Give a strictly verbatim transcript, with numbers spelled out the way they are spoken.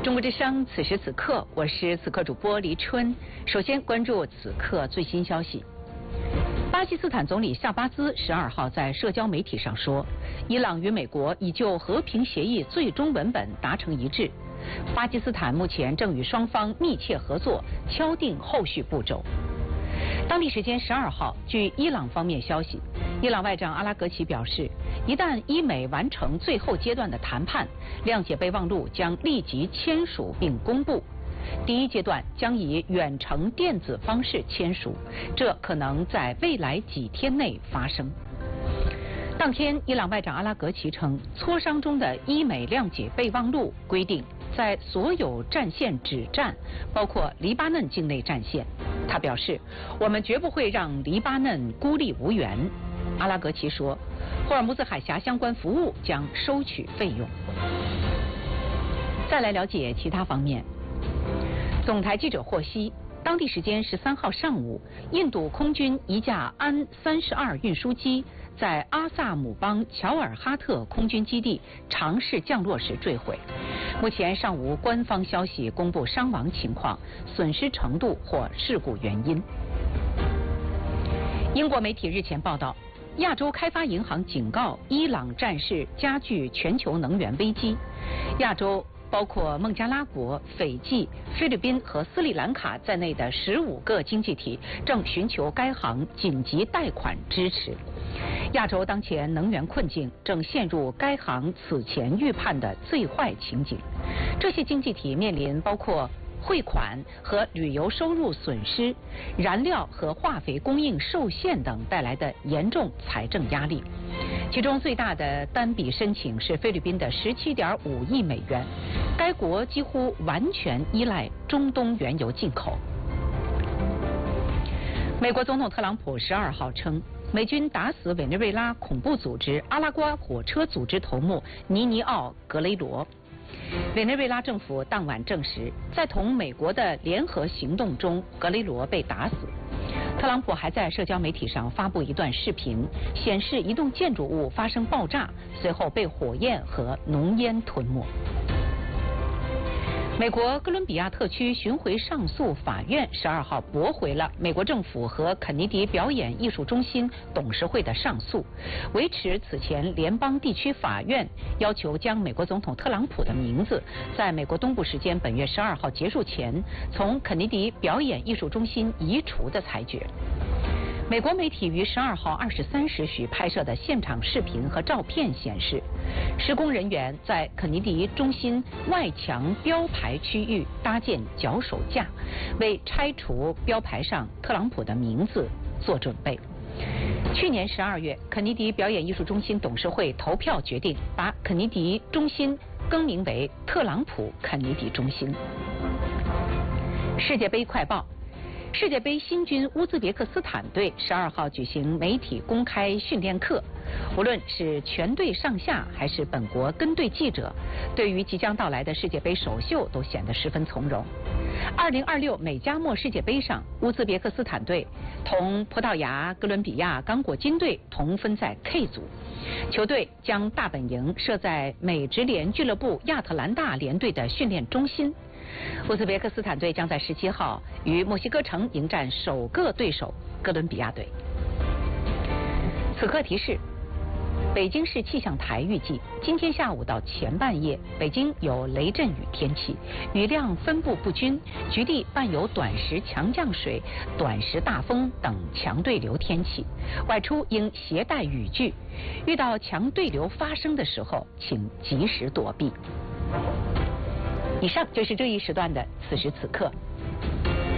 中国之声，此时此刻，我是此刻主播黎春。首先关注此刻最新消息。巴基斯坦总理夏巴兹十二号在社交媒体上说，伊朗与美国已就和平协议最终文本达成一致，巴基斯坦目前正与双方密切合作，敲定后续步骤。当地时间十二号，据伊朗方面消息，伊朗外长阿拉格齐表示，一旦伊美完成最后阶段的谈判，谅解备忘录将立即签署并公布。第一阶段将以远程电子方式签署，这可能在未来几天内发生。当天，伊朗外长阿拉格齐称，磋商中的伊美谅解备忘录规定，在所有战线止战，包括黎巴嫩境内战线。他表示，我们绝不会让黎巴嫩孤立无援。阿拉格齐说，霍尔木兹海峡相关服务将收取费用。再来了解其他方面。总台记者获悉，当地时间十三号上午，印度空军一架安三十二运输机在阿萨姆邦乔尔哈特空军基地尝试降落时坠毁。目前尚无官方消息公布伤亡情况、损失程度或事故原因。英国媒体日前报道，亚洲开发银行警告伊朗战事加剧全球能源危机。亚洲包括孟加拉国、斐济、菲律宾和斯里兰卡在内的十五个经济体正寻求该行紧急贷款支持。亚洲当前能源困境正陷入该行此前预判的最坏情景。这些经济体面临包括汇款和旅游收入损失、燃料和化肥供应受限等带来的严重财政压力。其中最大的单笔申请是菲律宾的十七点五亿美元，该国几乎完全依赖中东原油进口。美国总统特朗普十二号称，美军打死委内瑞拉恐怖组织阿拉瓜火车组织头目尼尼奥·格雷罗。委内瑞拉政府当晚证实，在同美国的联合行动中，格雷罗被打死。特朗普还在社交媒体上发布一段视频，显示一栋建筑物发生爆炸，随后被火焰和浓烟吞没。美国哥伦比亚特区巡回上诉法院十二号驳回了美国政府和肯尼迪表演艺术中心董事会的上诉，维持此前联邦地区法院要求将美国总统特朗普的名字在美国东部时间本月十二号结束前从肯尼迪表演艺术中心移除的裁决。美国媒体于十二号二十三时许拍摄的现场视频和照片显示，施工人员在肯尼迪中心外墙标牌区域搭建脚手架，为拆除标牌上特朗普的名字做准备。去年十二月，肯尼迪表演艺术中心董事会投票决定把肯尼迪中心更名为特朗普肯尼迪中心。世界杯快报。世界杯新军乌兹别克斯坦队十二号举行媒体公开训练课，无论是全队上下还是本国跟队记者，对于即将到来的世界杯首秀都显得十分从容。二零二六美加墨世界杯上，乌兹别克斯坦队同葡萄牙、哥伦比亚、刚果金队同分在 K 组，球队将大本营设在美职联俱乐部亚特兰大联队的训练中心。乌兹别克斯坦队将在十七号于墨西哥城迎战首个对手哥伦比亚队。此刻提示：北京市气象台预计，今天下午到前半夜，北京有雷阵雨天气，雨量分布不均，局地伴有短时强降水、短时大风等强对流天气，外出应携带雨具，遇到强对流发生的时候，请及时躲避。以上就是这一时段的此时此刻。